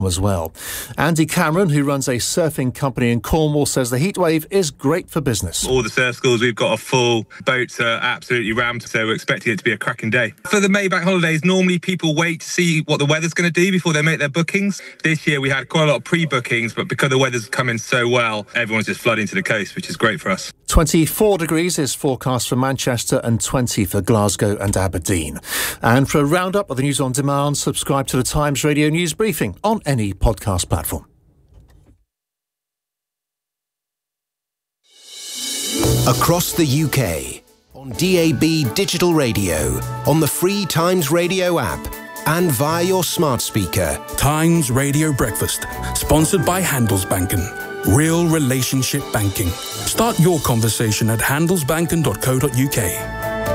as well. Andy Cameron, who runs a surfing company in Cornwall, says the heatwave is great for business. All the surf schools, we've got a full boats are absolutely rammed, so we're expecting it to be a cracking day. For the May bank holidays, normally people wait to see what the weather's going to do before they make their bookings. This year we had quite a lot of pre-bookings, but because the weather's come in so well, everyone's just flooding to the coast, which is great for us. 24 degrees is forecast for Manchester and 20 for Glasgow and Aberdeen. And for a roundup of the news on demand, subscribe to the Times Radio News Briefing on any podcast platform. Across the UK, on DAB digital radio, on the free Times Radio app, and via your smart speaker. Times Radio Breakfast, sponsored by Handelsbanken. Real relationship banking. Start your conversation at handelsbanken.co.uk.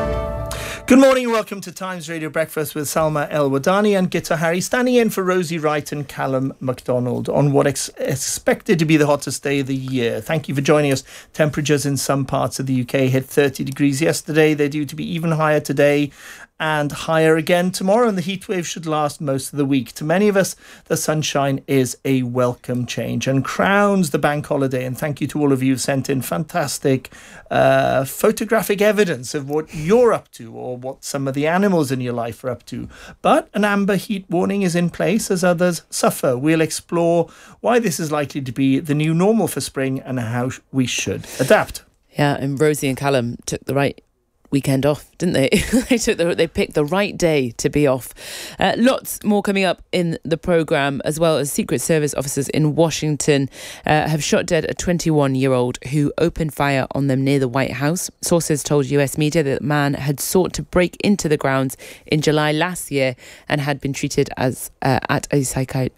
Good morning and welcome to Times Radio Breakfast with Salma El-Wadani and Gitta Harry, standing in for Rosie Wright and Callum MacDonald on what is expected to be the hottest day of the year. Thank you for joining us. Temperatures in some parts of the UK hit 30 degrees yesterday. They're due to be even higher today and higher again tomorrow, and the heatwave should last most of the week. To many of us, the sunshine is a welcome change and crowns the bank holiday. And thank you to all of you who've sent in fantastic photographic evidence of what you're up to or what some of the animals in your life are up to. But an amber heat warning is in place as others suffer. We'll explore why this is likely to be the new normal for spring and how we should adapt. Yeah, and Rosie and Callum took the right weekend off, didn't they? They picked the right day to be off. Lots more coming up in the programme, as well as Secret Service officers in Washington have shot dead a 21-year-old who opened fire on them near the White House. Sources told US media that the man had sought to break into the grounds in July last year and had been treated as at a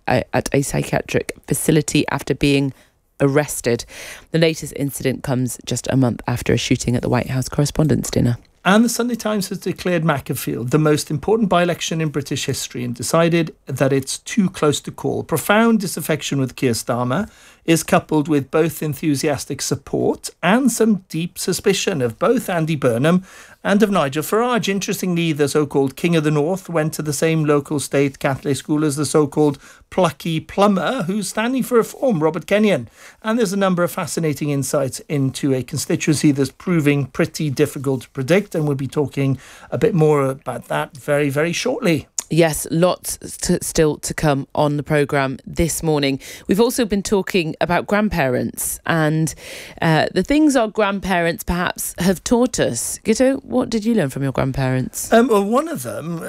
psychiatric facility after being arrested. The latest incident comes just a month after a shooting at the White House Correspondents' Dinner. And the Sunday Times has declared Macclesfield the most important by-election in British history and decided that it's too close to call. Profound disaffection with Keir Starmer is coupled with both enthusiastic support and some deep suspicion of both Andy Burnham and of Nigel Farage. Interestingly, the so-called King of the North went to the same local state Catholic school as the so-called plucky plumber who's standing for reform, Robert Kenyon. And there's a number of fascinating insights into a constituency that's proving pretty difficult to predict, and we'll be talking a bit more about that very, very shortly. Yes, lots still to come on the programme this morning. We've also been talking about grandparents and the things our grandparents perhaps have taught us. Gitto, what did you learn from your grandparents? Well, one of them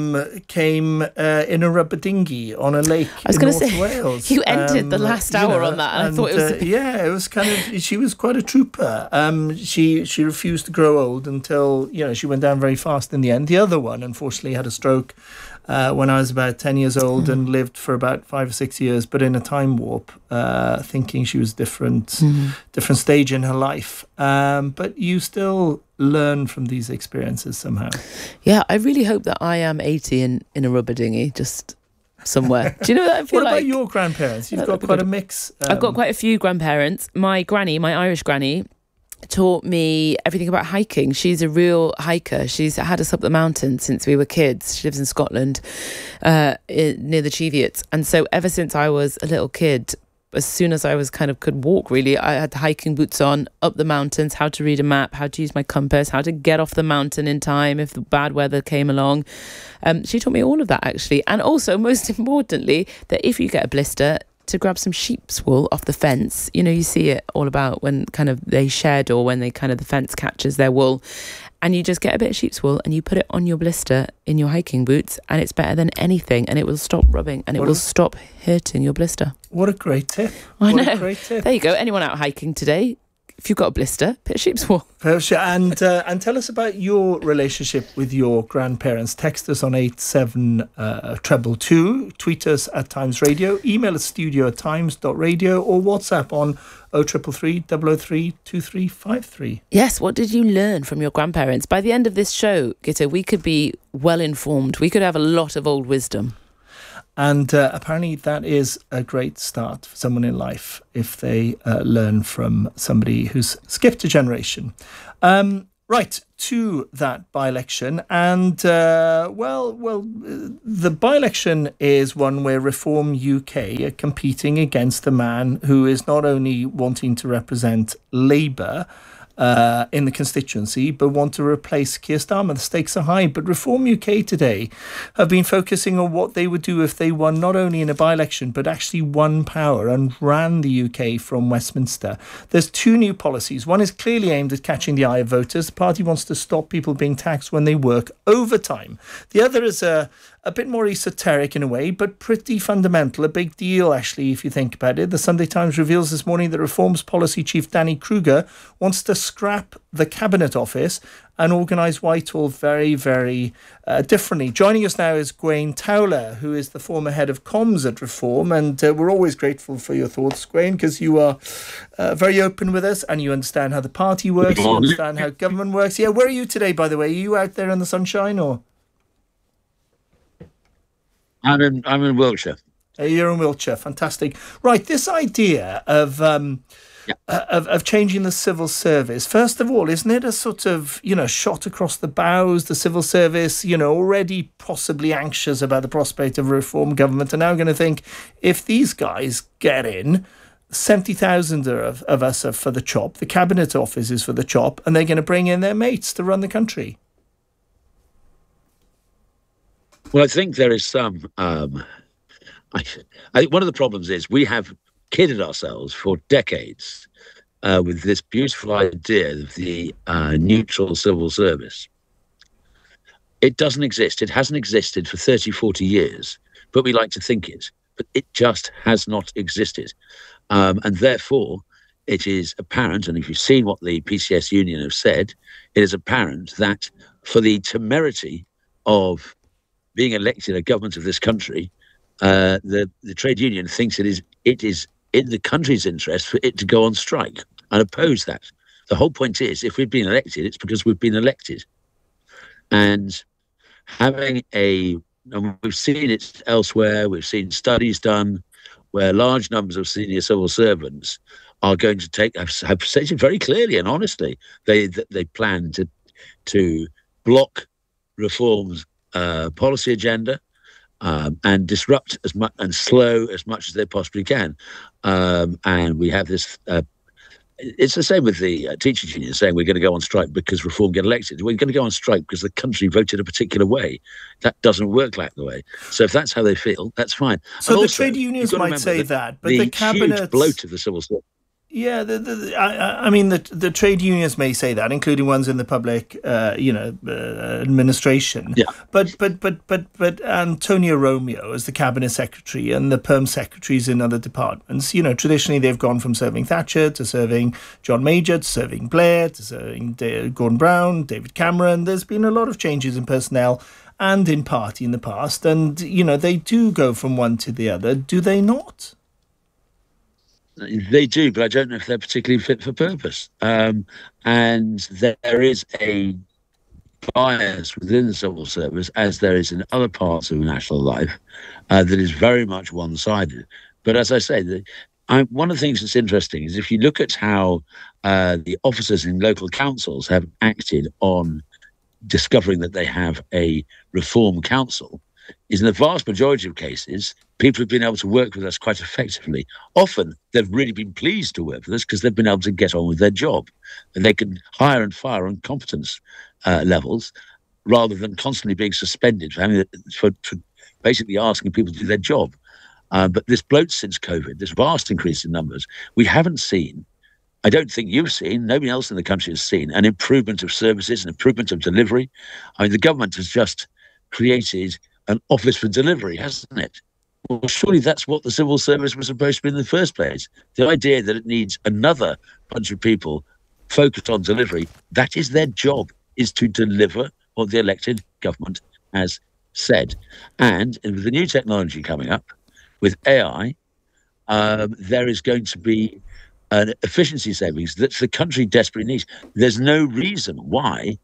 came in a rubber dinghy on a lake in North Wales. You ended the last hour on that, and I thought it was... yeah, it was kind of... She was quite a trooper. She refused to grow old until, she went down very fast in the end. The other one, unfortunately, had a stroke when I was about 10 years old and lived for about 5 or 6 years, but in a time warp, thinking she was different stage in her life. But you still learn from these experiences somehow. Yeah, I really hope that I am 80 in a rubber dinghy, just somewhere. Do you know what I feel What like? about your grandparents? You've got quite a mix. I've got quite a few grandparents. My granny, my Irish granny, taught me everything about hiking. She's a real hiker. She's had us up the mountain since we were kids. She lives in Scotland, near the Cheviots. And so ever since I was a little kid, as soon as I was could walk, really, I had the hiking boots on, up the mountains, how to read a map, how to use my compass, how to get off the mountain in time if the bad weather came along. She taught me all of that, actually. And also, most importantly, that if you get a blister, to grab some sheep's wool off the fence. You see it all about when they shed or when the fence catches their wool, and you just get a bit of sheep's wool and you put it on your blister in your hiking boots, and it's better than anything, and it will stop rubbing and it will stop hurting your blister. What a great tip. I know. What a great tip. There you go. Anyone out hiking today, if you've got a blister, put a sheep's wool. And tell us about your relationship with your grandparents. Text us on 87222, tweet us at Times Radio, email us studio@times.radio, or WhatsApp on 0333 003 2353. Yes, what did you learn from your grandparents? By the end of this show, Gitta, we could be well informed. We could have a lot of old wisdom. And apparently that is a great start for someone in life if they learn from somebody who's skipped a generation. Right, to that by-election, and the by-election is one where Reform UK are competing against the man who is not only wanting to represent Labour in the constituency, but want to replace Keir Starmer. The stakes are high, but Reform UK today have been focusing on what they would do if they won not only in a by-election, but actually won power and ran the UK from Westminster. There's two new policies. One is clearly aimed at catching the eye of voters. The party wants to stop people being taxed when they work overtime. The other is a bit more esoteric in a way, but pretty fundamental, a big deal actually if you think about it. The Sunday Times reveals this morning that Reform's policy chief Danny Kruger wants to scrap the Cabinet Office and organise Whitehall very, very differently. Joining us now is Gwaine Towler, who is the former head of comms at Reform, and we're always grateful for your thoughts, Gwaine, because you are very open with us and you understand how the party works, you understand how government works. Yeah, where are you today, by the way? Are you out there in the sunshine or...? I'm in Wiltshire. You're in Wiltshire, fantastic. Right, this idea of changing the civil service. First of all, isn't it a sort of shot across the bows? The civil service, already possibly anxious about the prospect of a reform government, are now going to think if these guys get in, 70,000 of us are for the chop. The Cabinet Office is for the chop, and they're going to bring in their mates to run the country. Well, I think there is some. I think one of the problems is we have kidded ourselves for decades with this beautiful idea of the neutral civil service. It doesn't exist. It hasn't existed for 30, 40 years, but we like to think it. But it just has not existed. And therefore, it is apparent, and if you've seen what the PCS union have said, it is apparent that for the temerity of being elected a government of this country, the trade union thinks it is in the country's interest for it to go on strike and oppose that. The whole point is, if we've been elected, it's because we've been elected. And having and we've seen it elsewhere, we've seen studies done where large numbers of senior civil servants are going to have stated very clearly and honestly, they plan to block reforms policy agenda and disrupt as much and slow as much as they possibly can. And we have this. It's the same with the teachers' union saying we're going to go on strike because Reform get elected. We're going to go on strike because the country voted a particular way. That doesn't work like the way. So if that's how they feel, that's fine. So and the also, trade unions might say that, but the cabinet huge bloat of the civil service. Yeah, I mean, the trade unions may say that, including ones in the public, administration. Yeah. But Antonio Romeo, as the cabinet secretary, and the perm secretaries in other departments, traditionally they've gone from serving Thatcher to serving John Major to serving Blair to serving Gordon Brown, David Cameron. There's been a lot of changes in personnel and in party in the past, and they do go from one to the other, do they not? They do, but I don't know if they're particularly fit for purpose. And there is a bias within the civil service, as there is in other parts of national life, that is very much one-sided. But as I say, one of the things that's interesting is if you look at how the officers in local councils have acted on discovering that they have a reform council, is in the vast majority of cases, people have been able to work with us quite effectively. Often, they've really been pleased to work with us because they've been able to get on with their job. And they can hire and fire on competence levels rather than constantly being suspended for basically asking people to do their job. But this bloat since COVID, this vast increase in numbers, we haven't seen, I don't think you've seen, nobody else in the country has seen, an improvement of services, an improvement of delivery. I mean, the government has just created an office for delivery, hasn't it? Well, surely that's what the civil service was supposed to be in the first place. The idea that it needs another bunch of people focused on delivery, that is their job, is to deliver what the elected government has said. And with the new technology coming up, with AI, there is going to be an efficiency savings that the country desperately needs. There's no reason why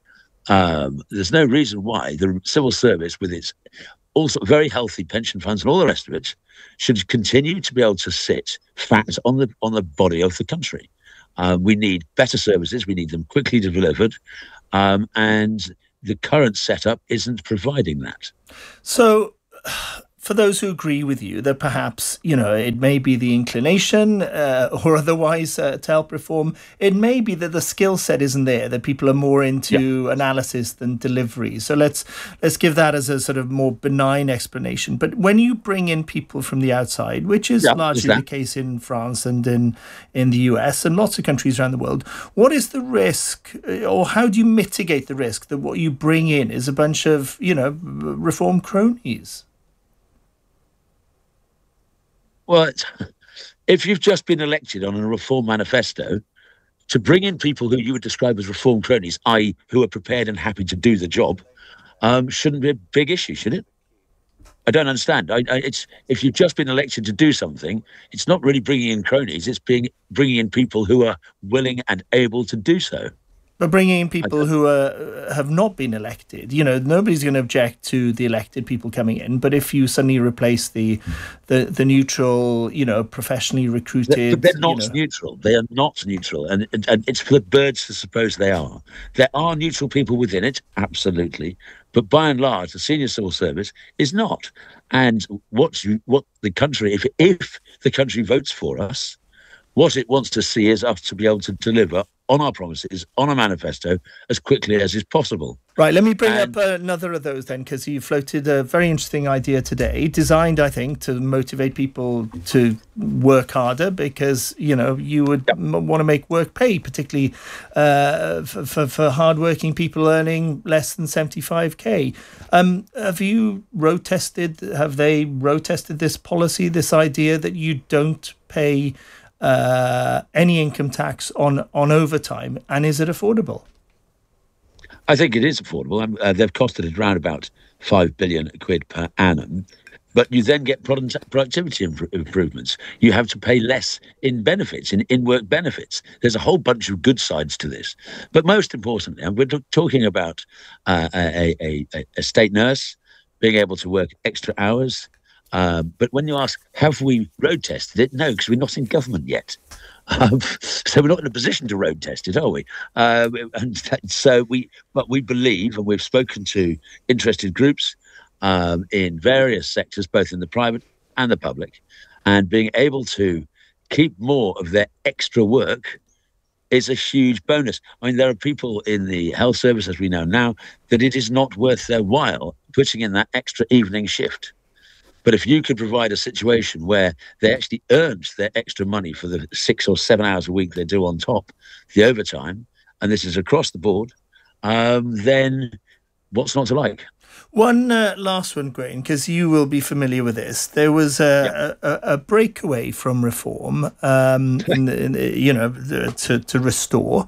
the civil service, with its also very healthy pension funds and all the rest of it, should continue to be able to sit fat on the body of the country. We need better services. We need them quickly delivered. And the current setup isn't providing that. So, for those who agree with you that perhaps, it may be the inclination or otherwise to help reform, it may be that the skill set isn't there, that people are more into analysis than delivery. So let's give that as a sort of more benign explanation. But when you bring in people from the outside, which is largely the case in France and in the US and lots of countries around the world, what is the risk, or how do you mitigate the risk that what you bring in is a bunch of, reform cronies? Well, if you've just been elected on a reform manifesto, to bring in people who you would describe as reform cronies, i.e. who are prepared and happy to do the job, shouldn't be a big issue, should it? I don't understand. It's if you've just been elected to do something, it's not really bringing in cronies, it's bringing in people who are willing and able to do so. But bringing in people who have not been elected, nobody's going to object to the elected people coming in. But if you suddenly replace the neutral, professionally recruited, but they're not neutral. They are not neutral, and it's for the birds to suppose they are. There are neutral people within it, absolutely, but by and large, the senior civil service is not. And what the country, if the country votes for us, what it wants to see is us to be able to deliver on our promises, on a manifesto, as quickly as is possible. Right, let me bring up another of those then, because you floated a very interesting idea today, designed, I think, to motivate people to work harder, because, you would want to make work pay, particularly for hardworking people earning less than 75k. Have they road tested this policy, this idea that you don't pay any income tax on overtime, and is it affordable? I think it is affordable. They've costed it around about 5 billion quid per annum, but you then get productivity improvements. You have to pay less in benefits, in work benefits. There's a whole bunch of good sides to this, but most importantly, we're talking about a state nurse being able to work extra hours. But when you ask, have we road tested it? No, because we're not in government yet. So we're not in a position to road test it, are we? But we believe, and we've spoken to interested groups in various sectors, both in the private and the public, and being able to keep more of their extra work is a huge bonus. I mean, there are people in the health service, as we know now, that it is not worth their while putting in that extra evening shift. But if you could provide a situation where they actually earned their extra money for the 6 or 7 hours a week they do on top, the overtime, and this is across the board, then what's not to like? One last one, Grain, because you will be familiar with this. There was a breakaway from reform, to restore.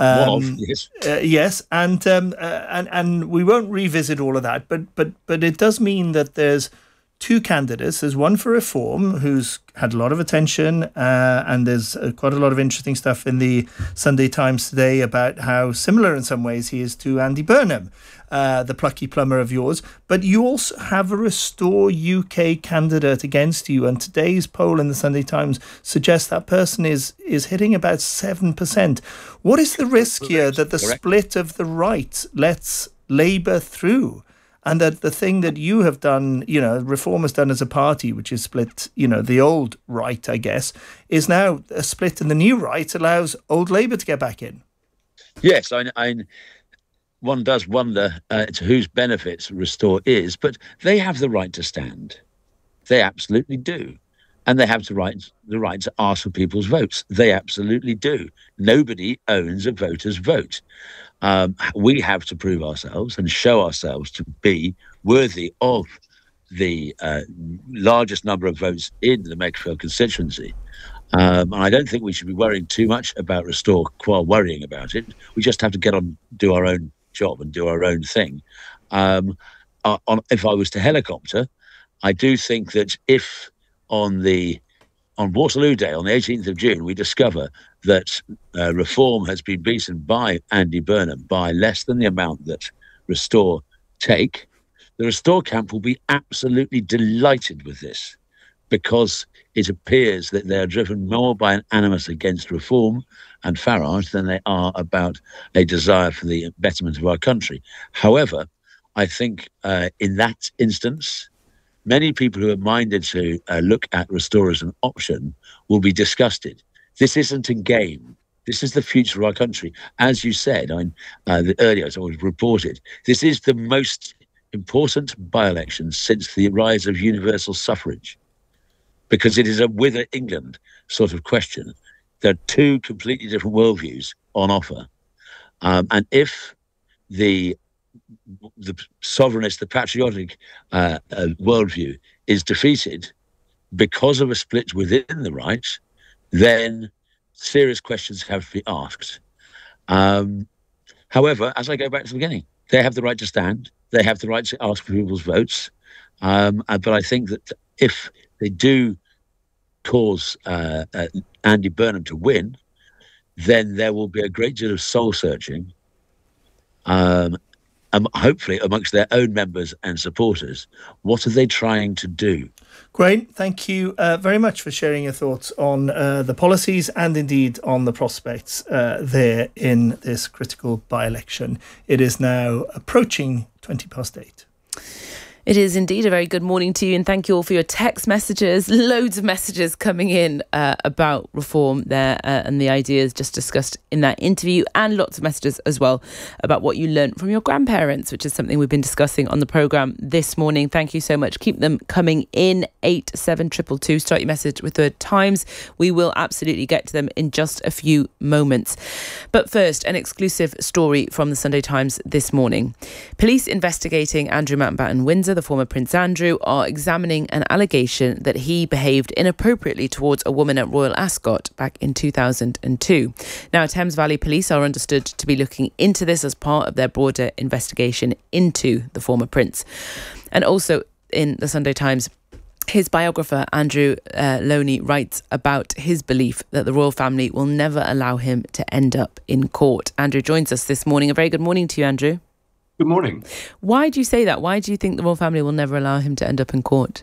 Yes, and we won't revisit all of that, but it does mean that there's two candidates. There's one for reform who's had a lot of attention, and there's quite a lot of interesting stuff in the Sunday Times today about how similar in some ways he is to Andy Burnham, the plucky plumber of yours. But you also have a Restore UK candidate against you, and today's poll in the Sunday Times suggests that person is hitting about 7%. What is the risk here that the split of the right lets Labour through? And that the thing that you have done, Reform has done as a party, which is split, the old right, I guess, is now a split, and the new right allows old Labour to get back in. Yes, one does wonder to whose benefits Restore is, but they have the right to stand. They absolutely do. And they have the right to ask for people's votes. They absolutely do. Nobody owns a voter's vote. We have to prove ourselves and show ourselves to be worthy of the largest number of votes in the Makerfield constituency. And I don't think we should be worrying too much about Restore while worrying about it. We just have to get on, do our own job and do our own thing. If I was to helicopter, I do think that if on Waterloo Day, on the 18th of June, we discover that Reform has been beaten by Andy Burnham by less than the amount that Restore take, the Restore camp will be absolutely delighted with this, because it appears that they are driven more by an animus against reform and Farage than they are about a desire for the betterment of our country. However, I think in that instance, many people who are minded to look at Restore as an option will be disgusted. This isn't a game. This is the future of our country. As you said, earlier as I was reported, this is the most important by-election since the rise of universal suffrage, because it is a with England sort of question. There are two completely different worldviews on offer. And if the sovereignist, the patriotic worldview is defeated because of a split within the right, then serious questions have to be asked. However, as I go back to the beginning, they have the right to stand. They have the right to ask for people's votes. But I think that if they do cause Andy Burnham to win, then there will be a great deal of soul searching, hopefully amongst their own members and supporters. What are they trying to do? Great. Thank you very much for sharing your thoughts on the policies and indeed on the prospects there in this critical by-election. It is now approaching 8:20. It is indeed a very good morning to you, and thank you all for your text messages. Loads of messages coming in about reform there and the ideas just discussed in that interview, and lots of messages as well about what you learnt from your grandparents, which is something we've been discussing on the programme this morning. Thank you so much. Keep them coming in. 87222. Start your message with the Times. We will absolutely get to them in just a few moments. But first, an exclusive story from the Sunday Times this morning. Police investigating Andrew Mountbatten Windsor, the former Prince Andrew, are examining an allegation that he behaved inappropriately towards a woman at Royal Ascot back in 2002. Now, Thames Valley Police are understood to be looking into this as part of their broader investigation into the former Prince. And also in the Sunday Times, his biographer, Andrew Loney, writes about his belief that the royal family will never allow him to end up in court. Andrew joins us this morning. A very good morning to you, Andrew. Good morning. Why do you say that? Why do you think the royal family will never allow him to end up in court?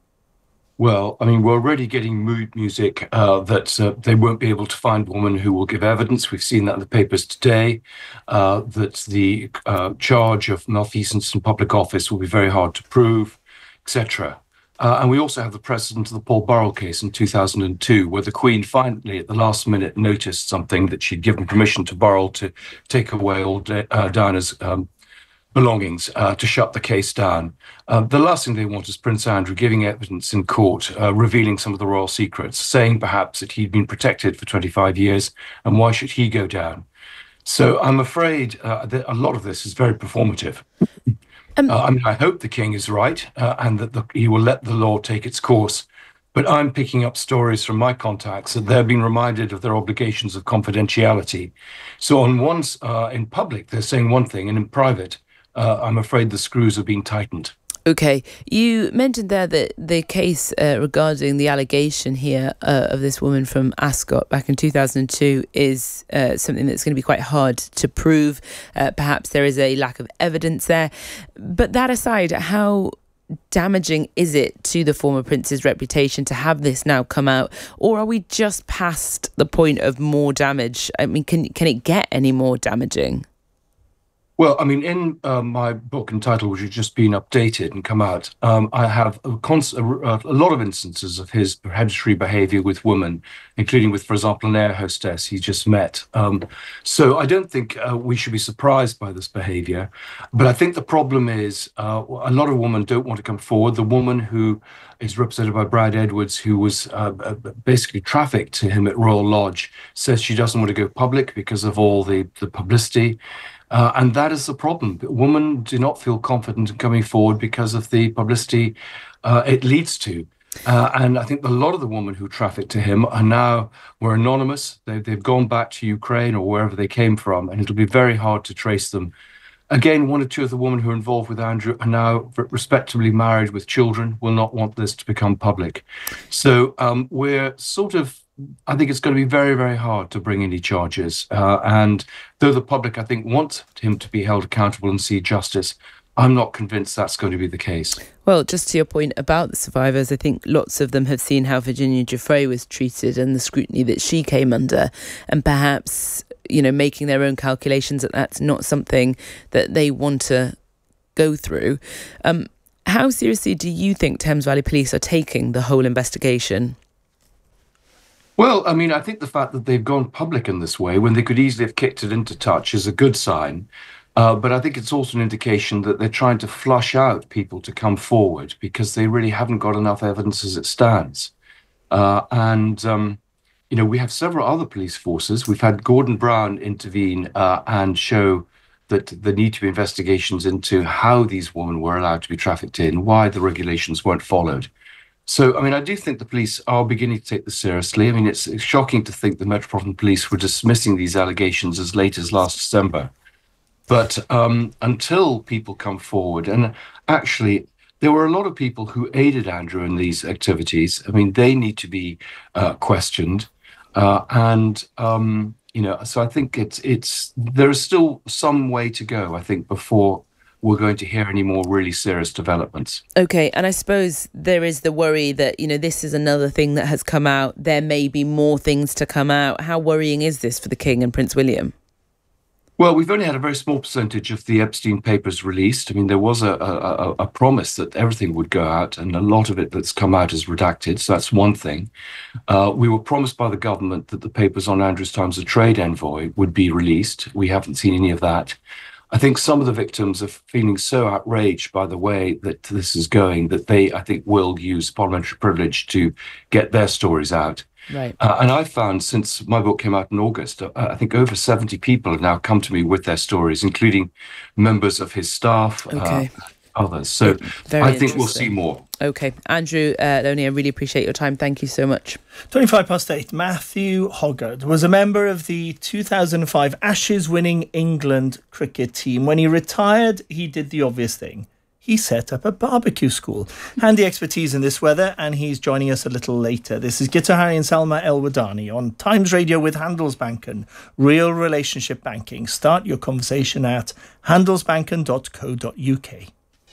Well, I mean, we're already getting mood music that they won't be able to find a woman who will give evidence. We've seen that in the papers today, that the charge of malfeasance in public office will be very hard to prove, etc. And we also have the precedent of the Paul Burrell case in 2002, where the Queen finally, at the last minute, noticed something, that she'd given permission to Burrell to take away all Diana's belongings, to shut the case down. The last thing they want is Prince Andrew giving evidence in court, revealing some of the royal secrets, saying perhaps that he'd been protected for 25 years, and why should he go down? So I'm afraid that a lot of this is very performative. I hope the King is right, and that he will let the law take its course. But I'm picking up stories from my contacts that they're being reminded of their obligations of confidentiality. So in public, they're saying one thing, and in private, I'm afraid the screws are being tightened. Okay. You mentioned there that the case regarding the allegation here of this woman from Ascot back in 2002 is something that's going to be quite hard to prove. Perhaps there is a lack of evidence there. But that aside, how damaging is it to the former prince's reputation to have this now come out? Or are we just past the point of more damage? I mean, can it get any more damaging? Well, I mean, in my book entitled, which has just been updated and come out, I have a lot of instances of his predatory behaviour with women, including with, for example, an air hostess he just met. So I don't think we should be surprised by this behaviour. But I think the problem is a lot of women don't want to come forward. The woman who is represented by Brad Edwards, who was basically trafficked to him at Royal Lodge, says she doesn't want to go public because of all the publicity. And that is the problem. Women do not feel confident in coming forward because of the publicity it leads to. And I think a lot of the women who trafficked to him were anonymous. They've gone back to Ukraine or wherever they came from, and it'll be very hard to trace them. Again, one or two of the women who are involved with Andrew are now respectably married with children, will not want this to become public. So we're I think it's going to be very, very hard to bring any charges. And though the public, I think, want him to be held accountable and see justice, I'm not convinced that's going to be the case. Well, just to your point about the survivors, I think lots of them have seen how Virginia Giuffre was treated and the scrutiny that she came under, and perhaps, making their own calculations that that's not something that they want to go through. How seriously do you think Thames Valley Police are taking the whole investigation? Well, I mean, I think the fact that they've gone public in this way, when they could easily have kicked it into touch, is a good sign. But I think it's also an indication that they're trying to flush out people to come forward because they really haven't got enough evidence as it stands. We have several other police forces. We've had Gordon Brown intervene and show that there need to be investigations into how these women were allowed to be trafficked in, why the regulations weren't followed. So, I mean, I do think the police are beginning to take this seriously. I mean, it's shocking to think the Metropolitan Police were dismissing these allegations as late as last December. But until people come forward, and actually, there were a lot of people who aided Andrew in these activities. I mean, they need to be questioned. So I think there is still some way to go, I think, before we're going to hear any more really serious developments. Okay, and I suppose there is the worry that, this is another thing that has come out. There may be more things to come out. How worrying is this for the King and Prince William? Well, we've only had a very small percentage of the Epstein papers released. I mean, there was a promise that everything would go out, and a lot of it that's come out is redacted. So that's one thing. We were promised by the government that the papers on Andrew's time as a trade envoy would be released. We haven't seen any of that. I think some of the victims are feeling so outraged by the way that this is going that they, I think, will use parliamentary privilege to get their stories out. Right. And I've found since my book came out in August, I think over 70 people have now come to me with their stories, including members of his staff, others. So I think we'll see more. Okay. Andrew Loney, I really appreciate your time. Thank you so much. 8:25. Matthew Hoggard was a member of the 2005 Ashes-winning England cricket team. When he retired, he did the obvious thing. He set up a barbecue school. Handy expertise in this weather, and he's joining us a little later. This is Gitta Harry and Salma El-Wadani on Times Radio with Handelsbanken. Real relationship banking. Start your conversation at handelsbanken.co.uk.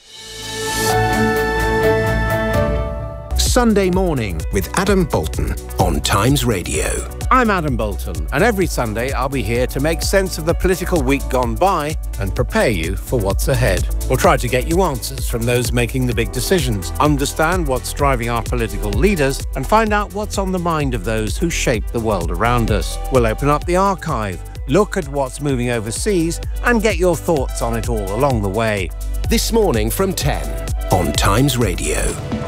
Sunday Morning with Adam Bolton on Times Radio. I'm Adam Bolton, and every Sunday I'll be here to make sense of the political week gone by and prepare you for what's ahead. We'll try to get you answers from those making the big decisions, understand what's driving our political leaders, and find out what's on the mind of those who shape the world around us. We'll open up the archive, look at what's moving overseas, and get your thoughts on it all along the way. This morning from 10 on Times Radio.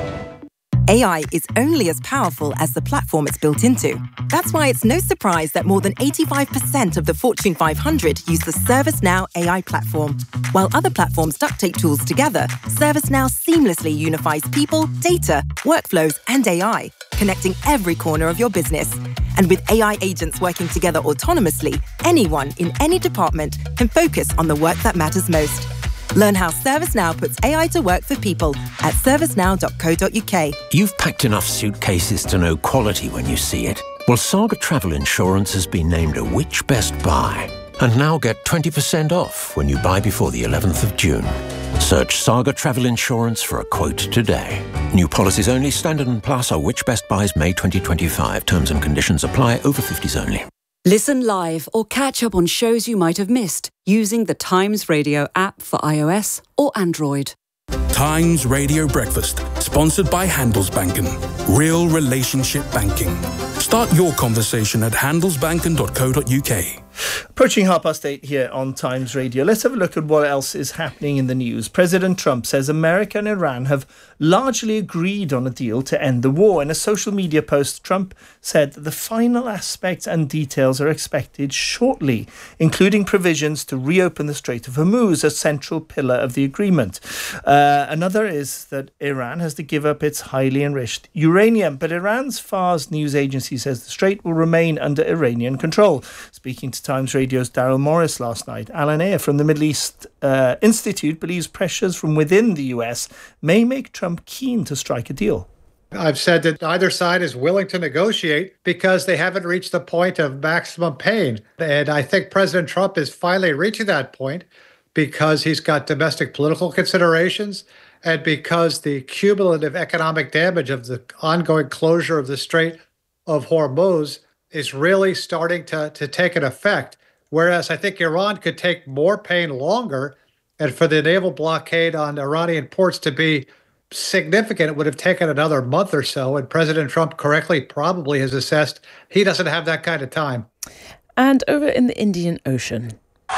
AI is only as powerful as the platform it's built into. That's why it's no surprise that more than 85% of the Fortune 500 use the ServiceNow AI platform. While other platforms duct tape tools together, ServiceNow seamlessly unifies people, data, workflows, and AI, connecting every corner of your business. And with AI agents working together autonomously, anyone in any department can focus on the work that matters most. Learn how ServiceNow puts AI to work for people at servicenow.co.uk. You've packed enough suitcases to know quality when you see it. Well, Saga Travel Insurance has been named a Which Best Buy. And now get 20% off when you buy before the 11th of June. Search Saga Travel Insurance for a quote today. New policies only, Standard and Plus are Which Best Buys May 2025. Terms and conditions apply. Over 50s only. Listen live or catch up on shows you might have missed using the Times Radio app for iOS or Android. Times Radio Breakfast, sponsored by Handelsbanken. Real relationship banking. Start your conversation at handelsbanken.co.uk. Approaching 8:30 here on Times Radio. Let's have a look at what else is happening in the news. President Trump says America and Iran have largely agreed on a deal to end the war. In a social media post, Trump said that the final aspects and details are expected shortly, including provisions to reopen the Strait of Hormuz, a central pillar of the agreement. Another is that Iran has to give up its highly enriched uranium, but Iran's Fars news agency says the strait will remain under Iranian control. Speaking to Times Radio's Daryl Morris last night, Alan Ayer from the Middle East Institute believes pressures from within the US may make Trump keen to strike a deal. I've said that either side is willing to negotiate because they haven't reached the point of maximum pain. And I think President Trump is finally reaching that point. because he's got domestic political considerations and because the cumulative economic damage of the ongoing closure of the Strait of Hormuz is really starting to take an effect. Whereas I think Iran could take more pain longer, and for the naval blockade on Iranian ports to be significant, it would have taken another month or so. And President Trump correctly probably has assessed he doesn't have that kind of time. And over in the Indian Ocean.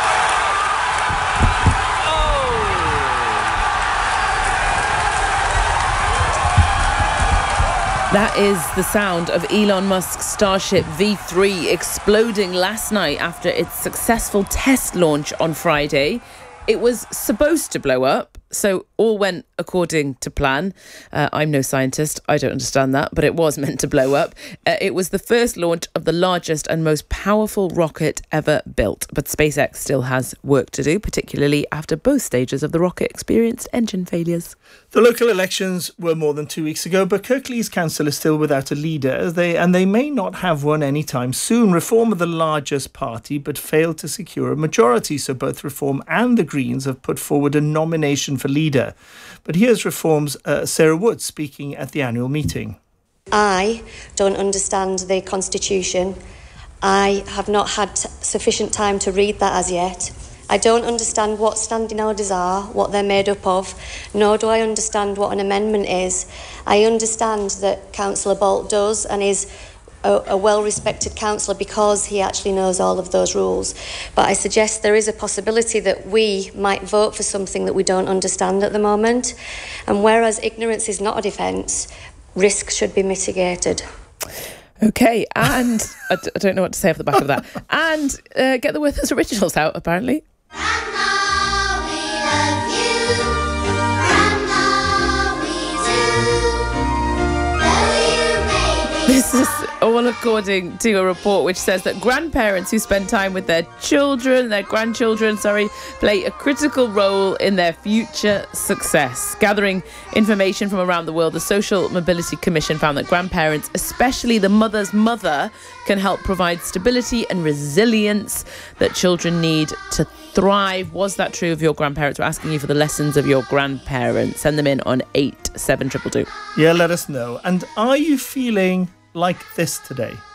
That is the sound of Elon Musk's Starship V3 exploding last night after its successful test launch on Friday. It was supposed to blow up, so all went according to plan. I'm no scientist, I don't understand that, but it was meant to blow up. It was the first launch of the largest and most powerful rocket ever built, but SpaceX still has work to do, particularly after both stages of the rocket experienced engine failures. The local elections were more than 2 weeks ago, but Kirklees Council is still without a leader, and they may not have one anytime soon. Reform are the largest party, but failed to secure a majority, so both Reform and the Greens have put forward a nomination for leader. But here's Reform's Sarah Wood speaking at the annual meeting. I don't understand the Constitution. I have not had sufficient time to read that as yet. I don't understand what standing orders are, what they're made up of, nor do I understand what an amendment is. I understand that Councillor Bolt does and is a well-respected councillor because he actually knows all of those rules. But I suggest there is a possibility that we might vote for something that we don't understand at the moment. And whereas ignorance is not a defence, risk should be mitigated. OK, and I don't know what to say off the back of that. And get the Werther's Originals out, apparently. Grandma, we love you. Grandma, we do. This is all according to a report which says that grandparents who spend time with their grandchildren, play a critical role in their future success. Gathering information from around the world, the Social Mobility Commission found that grandparents, especially the mother's mother, can help provide stability and resilience that children need to thrive. Was that true of your grandparents? We're asking you for the lessons of your grandparents. Send them in on 87222. Yeah, let us know. And are you feeling like this today?